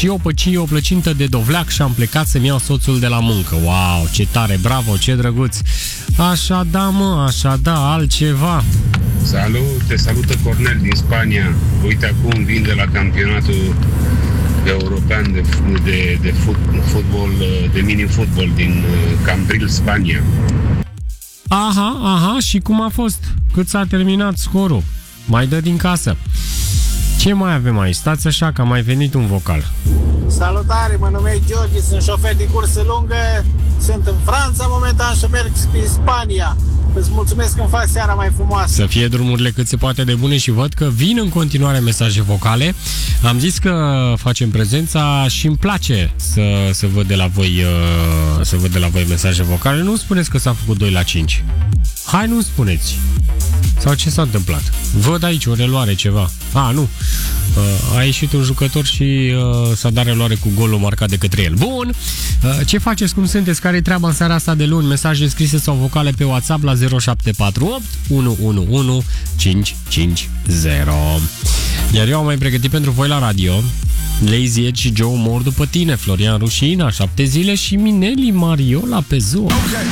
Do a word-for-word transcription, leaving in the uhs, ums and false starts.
Și eu păci o plăcintă de dovleac și am plecat să-mi iau soțul de la muncă. Wow, ce tare, bravo, ce drăguț. Așa da, mă, așa da, altceva. Salut, te salută Cornel din Spania. Uite, acum vin de la campionatul european de, de, de fut, fotbal, de mini-fotbal din Cambril, Spania. Aha, aha, și cum a fost? Cât s-a terminat scorul? Mai dă din casă. Ce mai avem aici? Stați așa că a mai venit un vocal. Salutare, mă numesc George, sunt șofer de cursă lungă, sunt în Franța momentan și merg spre Spania. Îți mulțumesc că îmi faci seara mai frumoasă. Să fie drumurile cât se poate de bune și văd că vin în continuare mesaje vocale. Am zis că facem prezența și îmi place să, să văd de la voi să văd de la voi mesaje vocale. Nu spuneți că s-a făcut doi la cinci. Hai, nu spuneți. Sau ce s-a întâmplat? Văd aici o reluare ceva. A, nu. A ieșit un jucător și s-a dat reluare cu golul marcat de către el. Bun. Ce faceți? Cum sunteți? Care-i treaba în seara asta de luni? Mesaje scrise sau vocale pe WhatsApp la zero șapte patru opt unu unu unu cinci cinci zero. Iar eu am mai pregătit pentru voi la radio Lazy Edge și Joe mor după tine, Florian Rușina, șapte zile și Mineli Mariola pe Zoo. Okay.